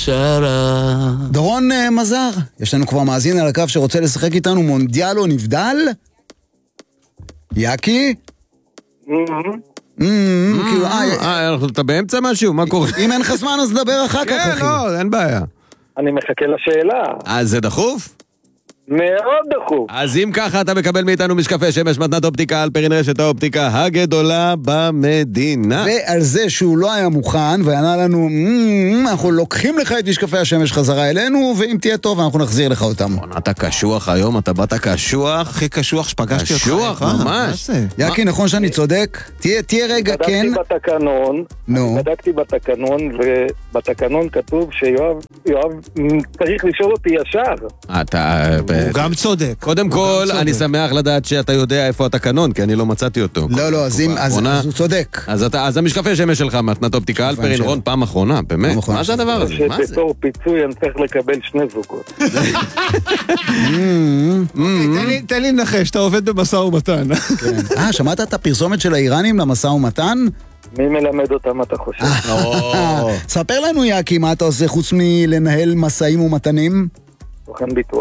דורון מזר, יש לנו כבר מאזין על הקו שרוצה לשחק איתנו מונדיאל או נבדל? יאקי? אתה באמצע משהו? מה קורה? אם אין לך זמן אז נדבר אחר כך, אחי. כן, לא, אין בעיה. אני מחכה לשאלה. אז זה דחוף? מאוד דחוף. אז אם ככה אתה מקבל מאיתנו משקפי שמש מתנת אופטיקה על פרין רשת האופטיקה הגדולה במדינה. ועל זה שהוא לא היה מוכן וענה לנו, אנחנו לוקחים לך את משקפי השמש חזרה אלינו, ואם תהיה טוב אנחנו נחזיר לך אותם. אתה קשוח היום, אתה באת קשוח. הכי קשוח שפגשתי אותך. קשוח, ממש. יאקי, נכון שאני צודק? תהיה רגע כן. בדקתי בתקנון, ובתקנון כתוב שיואב צריך לשאול אותי ישר. הוא גם צודק. קודם כל, אני שמח לדעת שאתה יודע איפה התקנון, כי אני לא מצאתי אותו. לא, אז הוא צודק. אז המשקפי שמש שלך מתנת אופטיקה על פרין רון פעם אחרונה, באמת. מה זה הדבר הזה? שבתור פיצוי אני צריך לקבל 2 זוגות. תן לי לנחש, אתה עובד במשא ומתן. שמעת את הפרסומת של האיראנים למשא ומתן? מי מלמד אותם אתה חושב? ספר לנו יאקי, מה אתה עושה חוץ מלנהל משאים ומתנים? סוכן ביטוח.